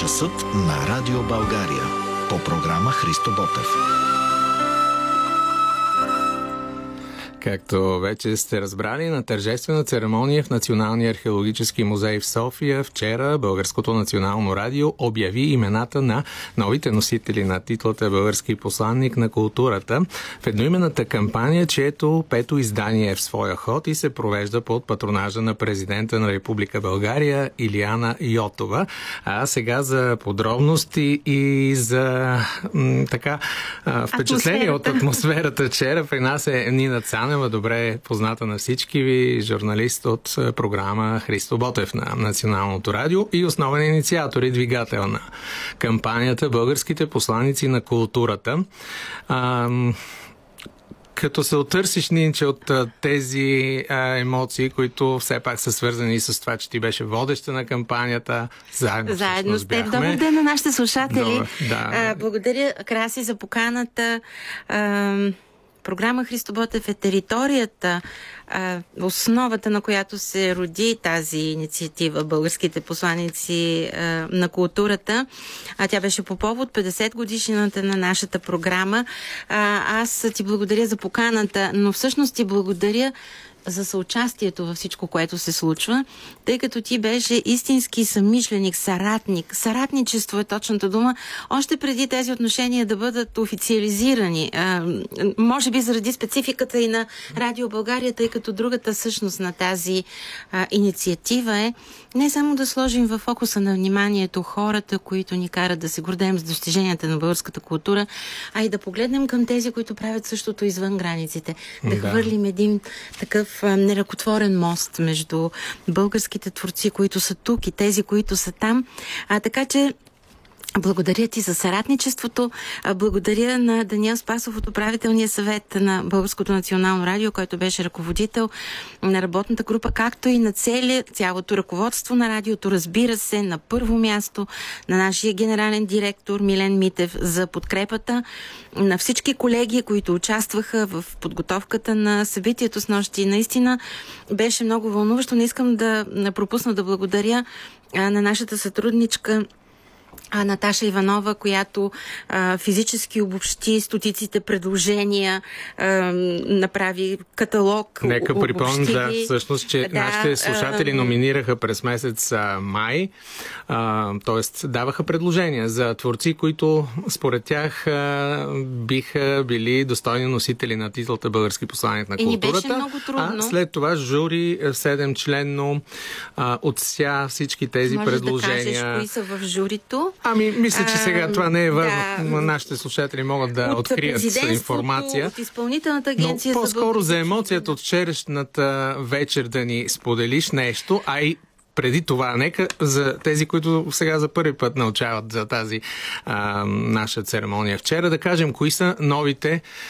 Часът на Радио България. По програма Христо Ботев. Както вече сте разбрали, на тържествена церемония в Националния археологически музей в София вчера Българското национално радио обяви имената на новите носители на титлата Български посланник на културата в едноименната кампания, чието пето издание е в своя ход и се провежда под патронажа на президента на Република България Илияна Йотова. А сега за подробности и за впечатление от атмосферата вчера при нас е Нина Цанева, добре позната на всички ви, журналист от програма Христо Ботев на Националното радио и основен инициатор и двигател на кампанията Българските посланици на културата. Като се отърсиш, Нинче, от тези емоции, които все пак са свързани с това, че ти беше водеща на кампанията, заедно с теб. Добър ден на нашите слушатели. Да. Благодаря, Краси, за поканата. Програма Христо Ботев е територията, основата на която се роди тази инициатива Българските посланици на културата. Тя беше по повод 50 годишнината на нашата програма. Аз ти благодаря за поканата, но всъщност ти благодаря за съучастието във всичко, което се случва, тъй като ти беше истински съмишленик, съратник. Съратничество е точната дума. Още преди тези отношения да бъдат официализирани. Може би заради спецификата и на Радио България, тъй като другата същност на тази инициатива е не само да сложим в фокуса на вниманието хората, които ни карат да се гордеем с достиженията на българската култура, а и да погледнем към тези, които правят същото извън границите. Да хвърлим един такъв неръкотворен мост между българските творци, които са тук и тези, които са там. Така че благодаря ти за съратничеството. Благодаря на Даниел Спасов от управителния съвет на Българското национално радио, който беше ръководител на работната група, както и на цялото ръководство на радиото, разбира се, на първо място на нашия генерален директор Милен Митев за подкрепата, на всички колеги, които участваха в подготовката на събитието с нощи. Наистина беше много вълнуващо. Не искам да пропусна да благодаря на нашата сътрудничка Наташа Иванова, която физически обобщи стотиците предложения, направи каталог. Нека припомня, всъщност, че нашите слушатели номинираха през месец май, т.е. даваха предложения за творци, които според тях биха били достойни носители на титлата Български посланик на културата. И ни беше много трудно. След това жури 7-членно отся всички тези предложения. Можеш да кажеш кои са в журито? Мисля, че сега това не е важно. Нашите слушатели могат да открият информация. От изпълнителната агенция. Но по-скоро за емоцията от вчерашната вечер да ни споделиш нещо, а и преди това, нека за тези, които сега за първи път научават за тази наша церемония вчера, да кажем кои са новите